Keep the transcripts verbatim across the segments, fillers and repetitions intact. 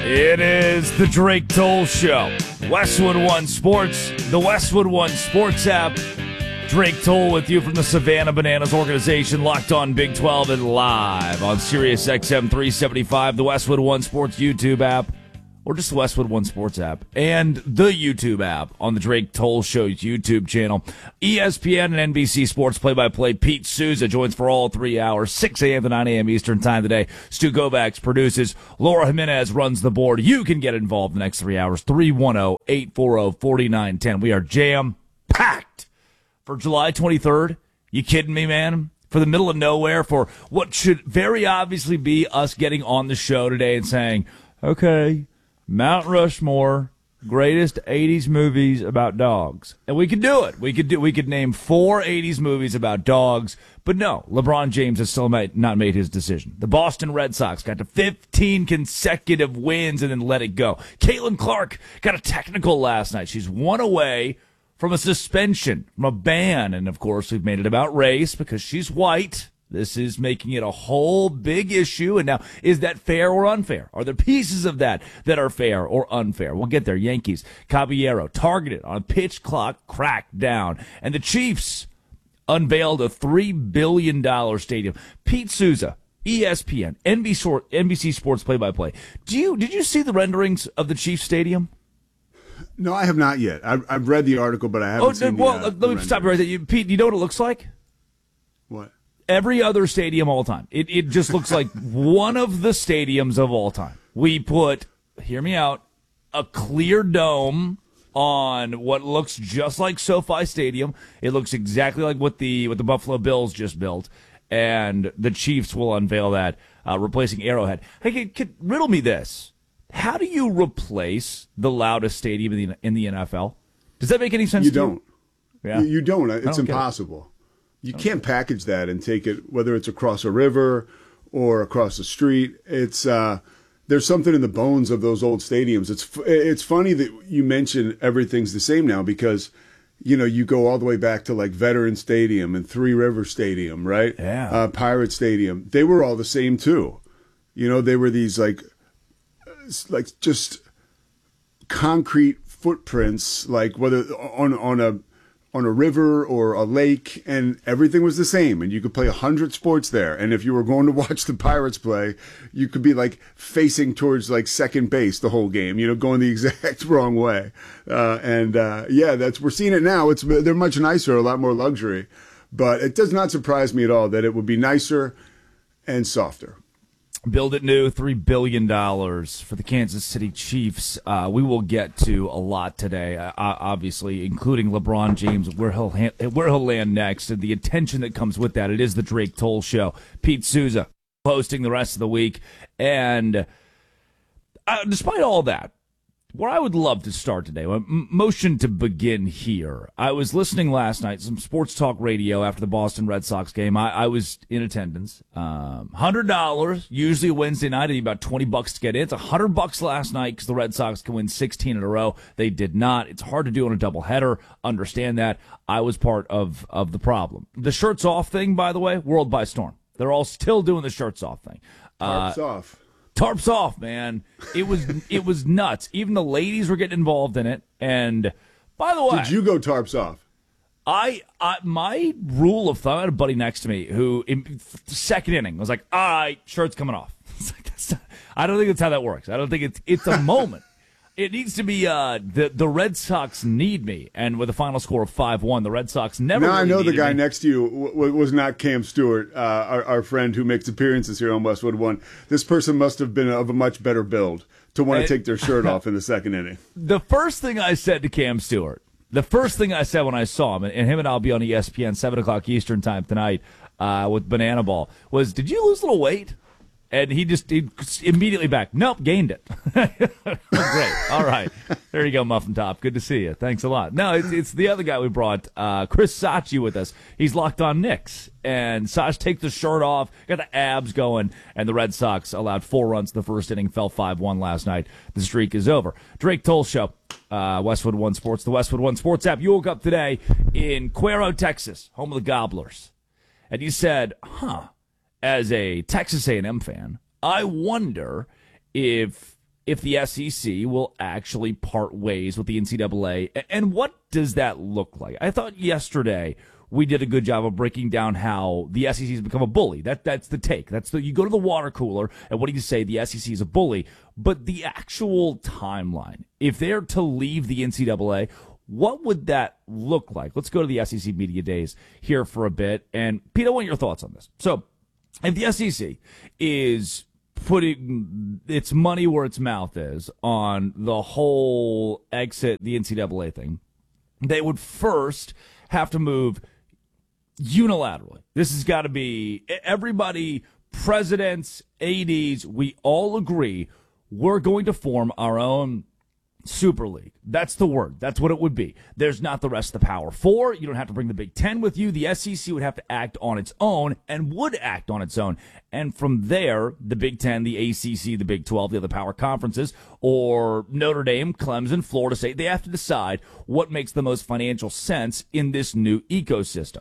It is the Drake Toll Show. Westwood One Sports, the Westwood One Sports app. Drake Toll with you from the Savannah Bananas organization, Locked On Big twelve and live on Sirius X M three seventy-five, the Westwood One Sports YouTube app, or just the Westwood One Sports app, and the YouTube app on the Drake Toll Show's YouTube channel. E S P N and N B C Sports play-by-play Pete Souza joins for all three hours, six a.m. to nine a.m. Eastern Time today. Stu Kovacs produces. Laura Jimenez runs the board. You can get involved in the next three hours, three one zero, eight four zero, four nine one zero. We are jam-packed for July twenty-third. You kidding me, man? For the middle of nowhere, for what should very obviously be us getting on the show today and saying, okay, Mount Rushmore, greatest eighties movies about dogs. And we could do it. We could do. We could name four eighties movies about dogs. But no, LeBron James has still made, not made his decision. The Boston Red Sox got to fifteen consecutive wins and then let it go. Caitlin Clark got a technical last night. She's one away from a suspension, from a ban. And, of course, we've made it about race because she's white. This is making it a whole big issue. And now, is that fair or unfair? Are there pieces of that that are fair or unfair? We'll get there. Yankees, Caballero, targeted on a pitch clock crackdown. And the Chiefs unveiled a three billion dollars stadium. Pete Souza, E S P N, N B C Sports play-by-play. Do you, did you see the renderings of the Chiefs stadium? No, I have not yet. I've, I've read the article, but I haven't oh, seen well, the, uh, let the me stop you right there. You, Pete, you know what it looks like? What? Every other stadium all time. It it just looks like one of the stadiums of all time. We put, hear me out, a clear dome on what looks just like SoFi Stadium. It looks exactly like what the what the Buffalo Bills just built, and the Chiefs will unveil that, uh, replacing Arrowhead. Hey, could, could, riddle me this. How do you replace the loudest stadium in the, in the N F L? Does that make any sense you to don't. you? Yeah. You, you don't. It's don't impossible. You can't package that and take it, whether it's across a river or across the street. It's uh, there's something in the bones of those old stadiums. It's it's funny that you mention everything's the same now because, you know, you go all the way back to like Veteran Stadium and Three River Stadium, right? Yeah. Uh, Pirate Stadium. They were all the same too. You know, they were these like like just concrete footprints, like whether on on a on a river or a lake, and everything was the same, and you could play a hundred sports there. And if you were going to watch the Pirates play, you could be like facing towards like second base the whole game, you know, going the exact wrong way. Uh, and uh, yeah, that's we're seeing it now. It's they're much nicer, a lot more luxury, but it does not surprise me at all that it would be nicer and softer. Build it new, three billion dollars for the Kansas City Chiefs. Uh, we will get to a lot today, uh, obviously, including LeBron James, where he'll, ha- where he'll land next, and the attention that comes with that. It is the Drake Toll Show. Pete Souza hosting the rest of the week. And uh, despite all that, where I would love to start today, m- motion to begin here. I was listening last night, some sports talk radio after the Boston Red Sox game. I, I was in attendance. Um, one hundred dollars, usually a Wednesday night, about twenty bucks to get in. It's one hundred bucks last night because the Red Sox can win sixteen in a row. They did not. It's hard to do on a doubleheader. Understand that. I was part of, of the problem. The shirts off thing, by the way, world by storm. They're all still doing the shirts off thing. Tarps uh, off. Tarps off, man. It was it was nuts. Even the ladies were getting involved in it. And by the way, did you go tarps off? I, I my rule of thumb. I had a buddy next to me who, in second inning, was like, "All right, shirt's coming off." It's like, that's not, I don't think that's how that works. I don't think it's it's a moment. It needs to be uh, the the Red Sox need me, and with a final score of five one, the Red Sox never. Now really I know the guy me. next to you w- w- was not Cam Stewart, uh, our, our friend who makes appearances here on Westwood One. This person must have been of a much better build to want to take their shirt off in the second inning. The first thing I said to Cam Stewart, the first thing I said when I saw him, and him and I'll be on E S P N seven o'clock Eastern time tonight uh, with Banana Ball, was, "Did you lose a little weight?" And he just he immediately back, "Nope, gained it." Great. All right. There you go, Muffin Top. Good to see you. Thanks a lot. No, it's, it's the other guy we brought, uh, Chris Sachi, with us. He's locked on Knicks. And Sach takes the shirt off, got the abs going, and the Red Sox allowed four runs in the first inning, fell five one last night. The streak is over. Drake Toll Show, uh, Westwood One Sports, the Westwood One Sports app. You woke up today in Cuero, Texas, home of the Gobblers. And you said, huh, as a Texas A and M fan, I wonder if if the S E C will actually part ways with the N C double A. And what does that look like? I thought yesterday we did a good job of breaking down how the S E C has become a bully. That That's the take. That's the, you go to the water cooler, and what do you say? The S E C is a bully. But the actual timeline, if they're to leave the N C double A, what would that look like? Let's go to the S E C Media Days here for a bit. And, Pete, I want your thoughts on this. So, if the S E C is putting its money where its mouth is on the whole exit the N C double A thing, they would first have to move unilaterally. This has got to be everybody, presidents, A Ds, we all agree we're going to form our own Super League. That's the word. That's what it would be. There's not the rest of the Power Four. You don't have to bring the Big Ten with you. The S E C would have to act on its own and would act on its own. And from there, the Big Ten, the A C C, the Big twelve, the other power conferences, or Notre Dame, Clemson, Florida State, they have to decide what makes the most financial sense in this new ecosystem.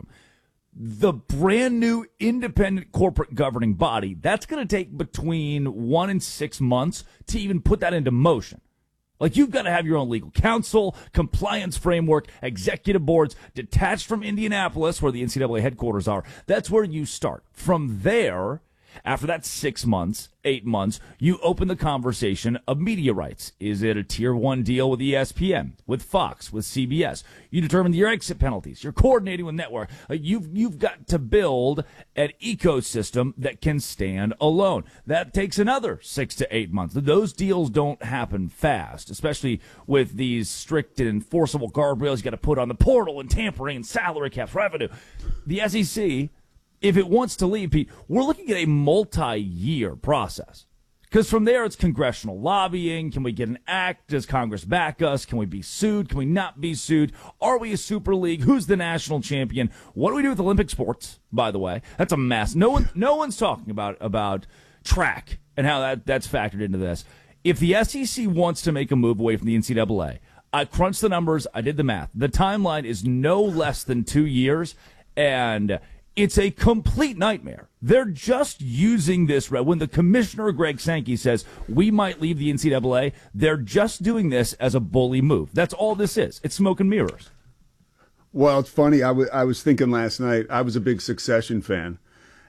The brand new independent corporate governing body, that's going to take between one and six months to even put that into motion. Like, you've got to have your own legal counsel, compliance framework, executive boards, detached from Indianapolis, where the N C double A headquarters are. That's where you start. From there, after that six months, eight months, you open the conversation of media rights. Is it a tier one deal with E S P N, with Fox, with C B S? You determine your exit penalties. You're coordinating with network. You've, you've got to build an ecosystem that can stand alone. That takes another six to eight months. Those deals don't happen fast, especially with these strict and enforceable guardrails you got to put on the portal and tampering and salary caps, revenue. The S E C, if it wants to leave, Pete, we're looking at a multi-year process. Because from there, it's congressional lobbying. Can we get an act? Does Congress back us? Can we be sued? Can we not be sued? Are we a super league? Who's the national champion? What do we do with Olympic sports, by the way? That's a mess. No one, no one's talking about, about track and how that, that's factored into this. If the S E C wants to make a move away from the N C double A, I crunched the numbers. I did the math. The timeline is no less than two years, and it's a complete nightmare. They're just using this. When the commissioner, Greg Sankey, says we might leave the N C double A, they're just doing this as a bully move. That's all this is. It's smoke and mirrors. Well, it's funny. I, w- I was thinking last night, I was a big Succession fan.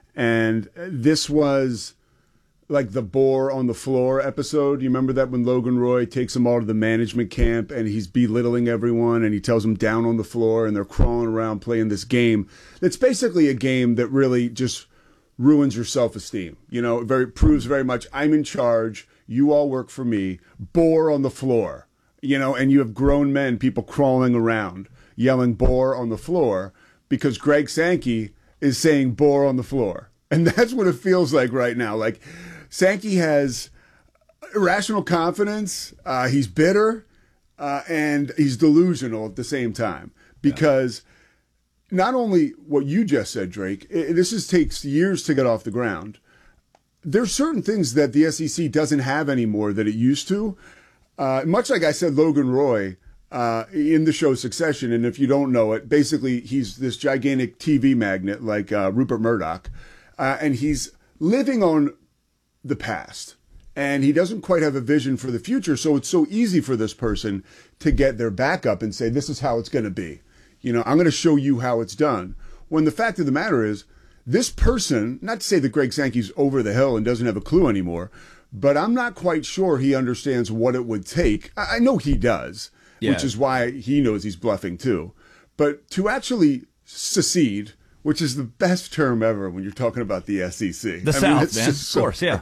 And this was like the Boar on the Floor episode. You remember that when Logan Roy takes them all to the management camp and he's belittling everyone and he tells them down on the floor and they're crawling around playing this game. It's basically a game that really just ruins your self-esteem. You know, it very proves very much I'm in charge. You all work for me. Boar on the floor. You know, and you have grown men, people crawling around yelling boar on the floor because Greg Sankey is saying boar on the floor. And that's what it feels like right now. Like, Sankey has irrational confidence. Uh, he's bitter, uh, and he's delusional at the same time. Because yeah. not only what you just said, Drake, it, this is, takes years to get off the ground. There's certain things that the S E C doesn't have anymore that it used to. Uh, much like I said, Logan Roy uh, in the show Succession, and if you don't know it, basically he's this gigantic T V magnate like uh, Rupert Murdoch, uh, and he's living on the past, and he doesn't quite have a vision for the future. So it's so easy for this person to get their back up and say, this is how it's going to be. You know, I'm going to show you how it's done. When the fact of the matter is, this person, not to say that Greg Sankey's over the hill and doesn't have a clue anymore, but I'm not quite sure he understands what it would take. I know he does, yeah. which is why he knows he's bluffing too. But to actually secede, which is the best term ever when you're talking about the S E C. The I South, mean, man. Of course, so yeah.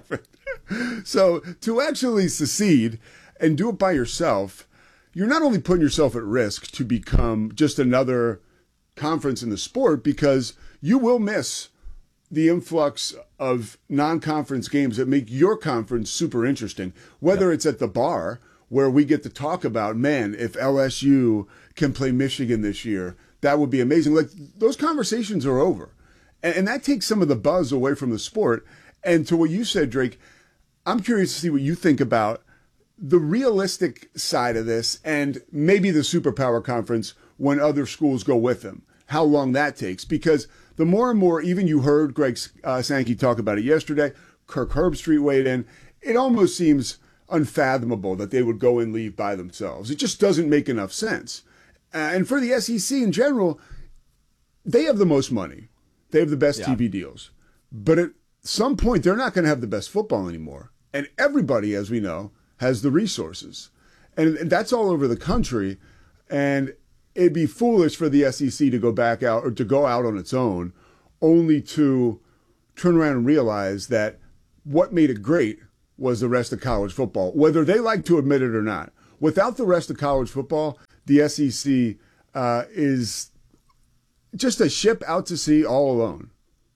So to actually secede and do it by yourself, you're not only putting yourself at risk to become just another conference in the sport, because you will miss the influx of non-conference games that make your conference super interesting, whether yep. it's at the bar where we get to talk about, man, if L S U can play Michigan this year, that would be amazing. Like, those conversations are over. And, and that takes some of the buzz away from the sport. And to what you said, Drake, I'm curious to see what you think about the realistic side of this and maybe the superpower conference when other schools go with them, how long that takes. Because the more and more, even you heard Greg uh, Sankey talk about it yesterday, Kirk Herbstreit weighed in, it almost seems unfathomable that they would go and leave by themselves. It just doesn't make enough sense. Uh, and for the S E C in general, they have the most money. They have the best yeah. T V deals. But at some point, they're not going to have the best football anymore. And everybody, as we know, has the resources. And that's all over the country. And it'd be foolish for the S E C to go back out or to go out on its own, only to turn around and realize that what made it great was the rest of college football, whether they like to admit it or not. Without the rest of college football, the S E C uh, is just a ship out to sea all alone.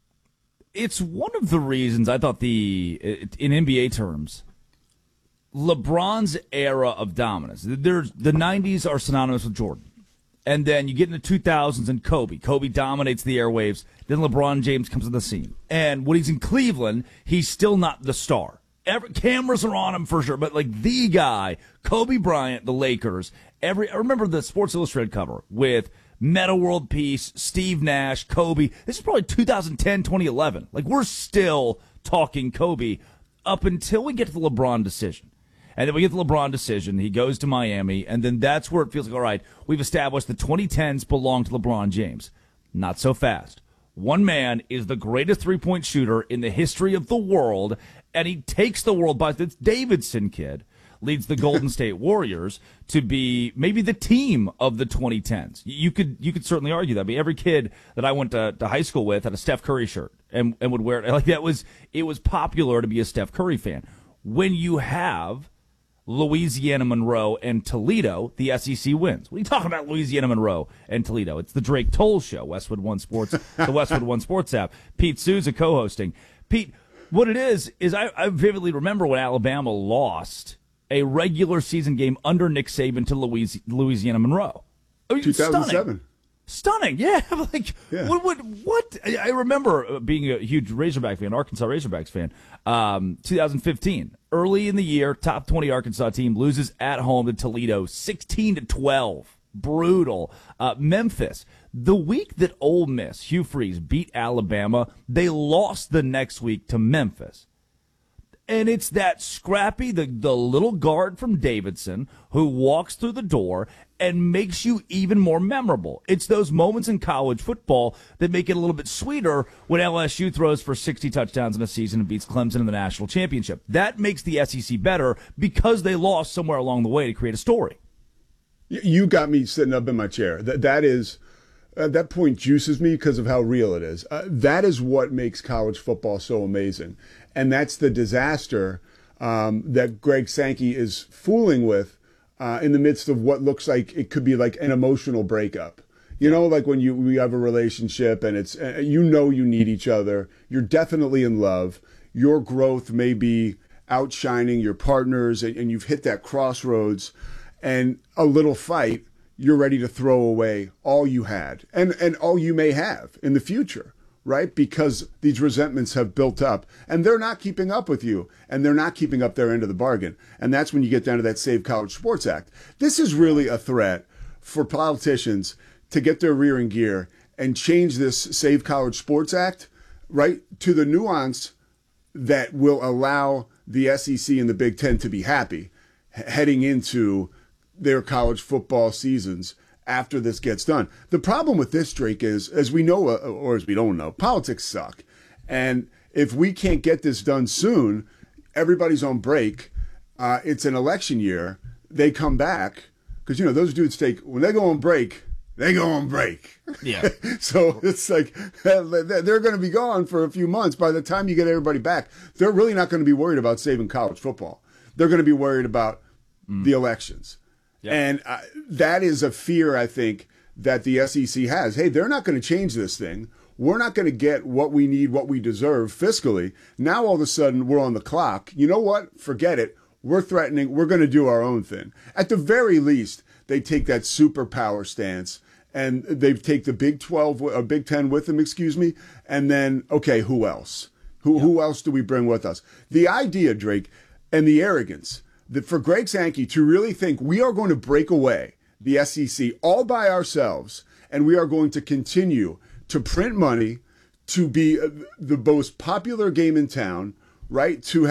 It's one of the reasons I thought the, in N B A terms, LeBron's era of dominance, there's, the nineties are synonymous with Jordan. And then you get into two thousands and Kobe. Kobe dominates the airwaves. Then LeBron James comes on the scene. And when he's in Cleveland, he's still not the star. Every, cameras are on him for sure, but like the guy, Kobe Bryant, the Lakers. Every I remember the Sports Illustrated cover with Meta World Peace, Steve Nash, Kobe. This is probably two thousand ten, twenty eleven. Like we're still talking Kobe up until we get to the LeBron decision. And then we get the LeBron decision. He goes to Miami, and then that's where it feels like, all right, we've established the twenty tens belong to LeBron James. Not so fast. One man is the greatest three-point shooter in the history of the world, and he takes the world by this Davidson kid, leads the Golden State Warriors to be maybe the team of the twenty tens. You could you could certainly argue that. I mean, every kid that I went to, to high school with had a Steph Curry shirt and, and would wear it. Like that was it was popular to be a Steph Curry fan. When you have Louisiana Monroe and Toledo, the S E C wins. What are you talking about, Louisiana Monroe and Toledo? It's the Drake Toll Show, Westwood One Sports, the Westwood One Sports app. Pete Souza co-hosting. Pete, what it is, is I, I vividly remember when Alabama lost a regular season game under Nick Saban to Louis, Louisiana Monroe. I mean, two thousand seven. Stunning. Stunning, yeah. Like, yeah. what, what, what? I remember being a huge Razorback fan, Arkansas Razorbacks fan, um, two thousand fifteen. Early in the year, top twenty Arkansas team loses at home to Toledo, sixteen to twelve. Brutal. Uh, Memphis, the week that Ole Miss, Hugh Freeze, beat Alabama, they lost the next week to Memphis. And it's that scrappy, the, the little guard from Davidson who walks through the door and makes you even more memorable. It's those moments in college football that make it a little bit sweeter when L S U throws for sixty touchdowns in a season and beats Clemson in the national championship. That makes the S E C better because they lost somewhere along the way to create a story. You got me sitting up in my chair. That That is... Uh, that point juices me because of how real it is. Uh, that is what makes college football so amazing. And that's the disaster um, that Greg Sankey is fooling with uh, in the midst of what looks like it could be like an emotional breakup. You know, like when you we have a relationship and it's uh, you know you need each other. You're definitely in love. Your growth may be outshining your partners and, and you've hit that crossroads and a little fight. You're ready to throw away all you had and, and all you may have in the future, right? Because these resentments have built up and they're not keeping up with you and they're not keeping up their end of the bargain. And that's when you get down to that Save College Sports Act. This is really a threat for politicians to get their rear in gear and change this Save College Sports Act, right, to the nuance that will allow the S E C and the Big Ten to be happy heading into their college football seasons after this gets done. The problem with this, Drake, is, as we know, or as we don't know, politics suck. And if we can't get this done soon, everybody's on break. Uh, it's an election year. They come back because, you know, those dudes take, when they go on break, they go on break. Yeah. So it's like they're going to be gone for a few months. By the time you get everybody back, they're really not going to be worried about saving college football. They're going to be worried about mm. the elections. Yep. And uh, that is a fear, I think, that the S E C has. Hey, they're not going to change this thing. We're not going to get what we need, what we deserve fiscally. Now, all of a sudden, we're on the clock. You know what? Forget it. We're threatening. We're going to do our own thing. At the very least, they take that superpower stance, and they take the Big twelve, or Big ten with them, excuse me, and then, okay, who else? Who, yep. who else do we bring with us? The idea, Drake, and the arrogance, that for Greg Sankey to really think we are going to break away the S E C all by ourselves and we are going to continue to print money, to be the most popular game in town, right? To have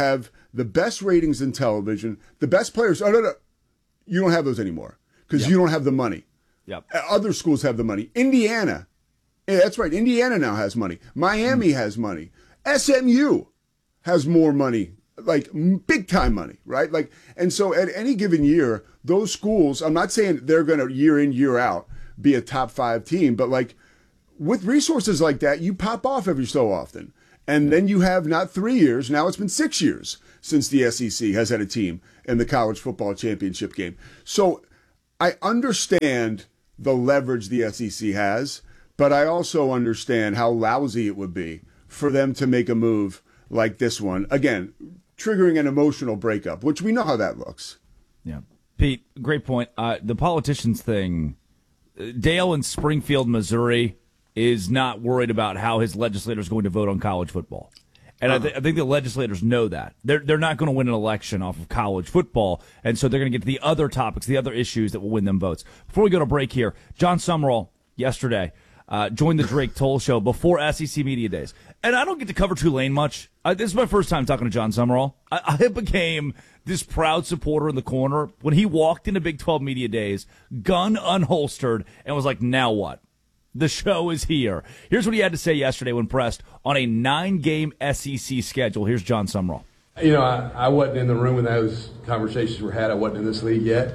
the best ratings in television, the best players. Oh, no, no. You don't have those anymore because Yep. you don't have the money. Yep. Other schools have the money. Indiana. Yeah, that's right. Indiana now has money. Miami mm. has money. S M U has more money, like big time money, right? Like, and so at any given year, those schools, I'm not saying they're going to year in, year out be a top five team, but like with resources like that, you pop off every so often. And then you have not three years, now it's been six years since the S E C has had a team in the college football championship game. So I understand the leverage the S E C has, but I also understand how lousy it would be for them to make a move like this one. Again, triggering an emotional breakup, which we know how that looks. Yeah. Pete, great point. Uh, the politicians thing, Dale in Springfield, Missouri, is not worried about how his legislators are going to vote on college football. And uh-huh. I, th- I think the legislators know that. They're, they're not going to win an election off of college football, and so they're going to get to the other topics, the other issues that will win them votes. Before we go to break here, John Summerall, yesterday, uh, joined the Drake Toll Show before S E C Media Days. And I don't get to cover Tulane much. Uh, this is my first time talking to John Summerall. I, I became this proud supporter in the corner when he walked into Big twelve Media Days, gun unholstered, and was like, now what? The show is here. Here's what he had to say yesterday when pressed on a nine-game S E C schedule. Here's John Summerall. You know, I, I wasn't in the room when those conversations were had. I wasn't in this league yet.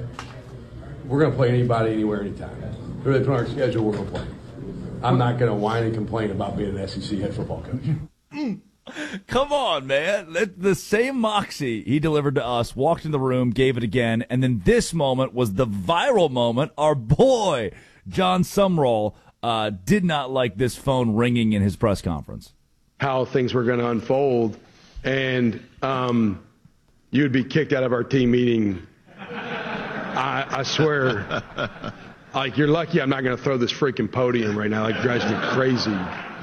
We're going to play anybody, anywhere, anytime. Whoever they put on our schedule, we're going to play. I'm not going to whine and complain about being an S E C head football coach. Come on, man. The same moxie he delivered to us, walked in the room, gave it again, and then this moment was the viral moment. Our boy, John Summerall, uh, did not like this phone ringing in his press conference. How things were going to unfold, and um, you would be kicked out of our team meeting. I, I swear. Like, you're lucky I'm not going to throw this freaking podium right now. Like, it drives me crazy.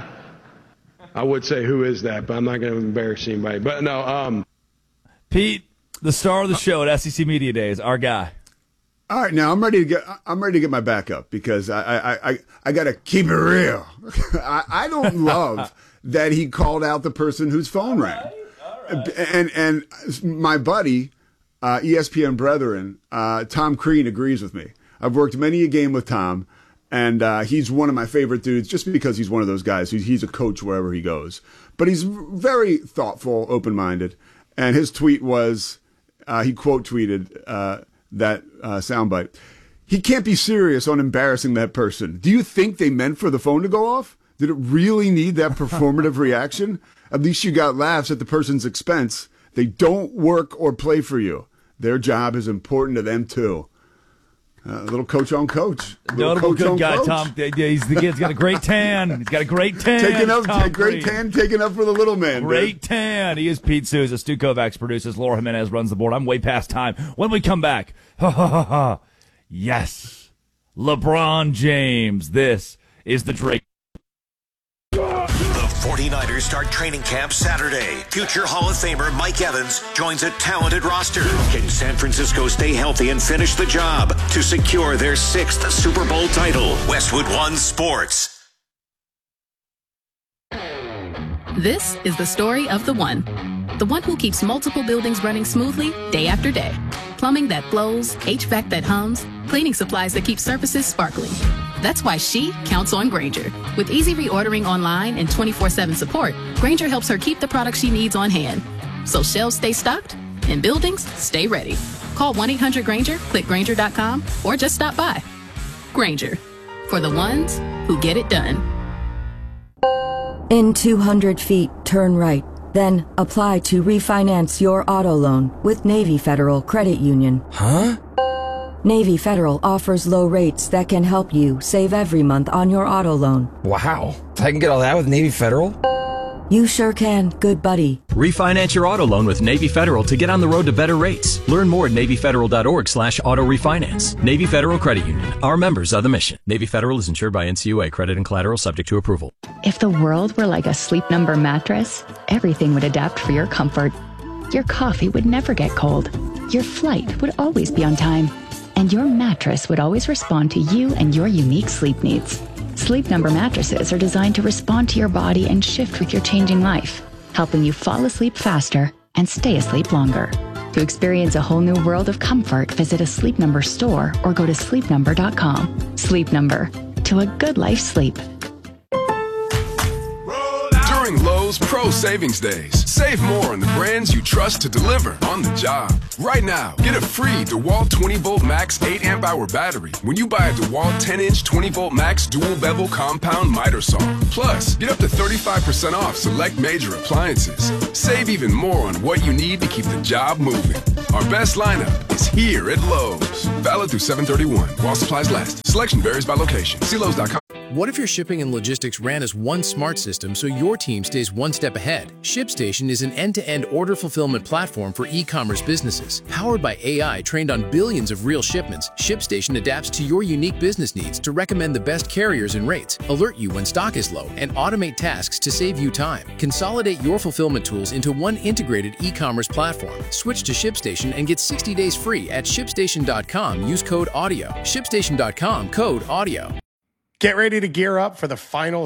I would say, who is that? But I'm not going to embarrass anybody. But, no. Um, Pete, the star of the show at S E C Media Days, our guy. All right, now I'm ready to get. I'm ready to get my back up because I I I, I got to keep it real. I, I don't love that he called out the person whose phone rang, all right, all right. and and my buddy, uh, E S P N brethren, uh, Tom Crean agrees with me. I've worked many a game with Tom, and uh, he's one of my favorite dudes just because he's one of those guys who's he's a coach wherever he goes. But he's very thoughtful, open-minded, and his tweet was, uh, he quote tweeted uh, that uh, soundbite. He can't be serious on embarrassing that person. Do you think they meant for the phone to go off? Did it really need that performative reaction? At least you got laughs at the person's expense. They don't work or play for you. Their job is important to them, too. A uh, little coach on coach. Notable good guy, coach. Tom. He's the kid's got a great tan. He's got a great tan. Taking up, take great tan, taking up for the little man. Great dude. tan. He is Pete Souza. Stu Kovacs produces. Laura Jimenez runs the board. I'm way past time. When we come back, ha ha ha ha. Yes, LeBron James. This is the Drake. forty-niners start training camp Saturday. Future Hall of Famer Mike Evans joins a talented roster. Can San Francisco stay healthy and finish the job to secure their sixth Super Bowl title? Westwood One Sports. This is the story of the one. The one who keeps multiple buildings running smoothly day after day. Plumbing that flows, H V A C that hums, cleaning supplies that keep surfaces sparkling. That's why she counts on Grainger. With easy reordering online and twenty-four seven support, Grainger helps her keep the products she needs on hand. So shelves stay stocked and buildings stay ready. Call one eight hundred Grainger, click Grainger dot com, or just stop by. Grainger, for the ones who get it done. In two hundred feet, turn right. Then apply to refinance your auto loan with Navy Federal Credit Union. Huh? Navy Federal offers low rates that can help you save every month on your auto loan. Wow. I can get all that with Navy Federal? You sure can, good buddy. Refinance your auto loan with Navy Federal to get on the road to better rates. Learn more at Navy Federal dot org slash auto refinance. Navy Federal Credit Union. Our members are the mission. Navy Federal is insured by N C U A. Credit and collateral subject to approval. If the world were like a Sleep Number mattress, everything would adapt for your comfort. Your coffee would never get cold. Your flight would always be on time. And your mattress would always respond to you and your unique sleep needs. Sleep Number mattresses are designed to respond to your body and shift with your changing life, helping you fall asleep faster and stay asleep longer. To experience a whole new world of comfort, visit a Sleep Number store or go to sleep number dot com. Sleep Number, to a good life sleep. During Lowe's Pro Savings Days, save more on the brands you trust to deliver on the job. Right now, get a free DeWalt twenty volt max eight amp hour battery when you buy a DeWalt ten inch twenty volt max dual bevel compound miter saw. Plus, get up to thirty-five percent off select major appliances. Save even more on what you need to keep the job moving. Our best lineup is here at Lowe's. Valid through seven thirty-one while supplies last. Selection varies by location. See Lowe's dot com. What if your shipping and logistics ran as one smart system so your team stays one step ahead? ShipStation is an end-to-end order fulfillment platform for e-commerce businesses. Powered by A I trained on billions of real shipments, ShipStation adapts to your unique business needs to recommend the best carriers and rates, alert you when stock is low, and automate tasks to save you time. Consolidate your fulfillment tools into one integrated e-commerce platform. Switch to ShipStation and get sixty days free at ShipStation dot com. Use code AUDIO. ShipStation dot com, code AUDIO. Get ready to gear up for the final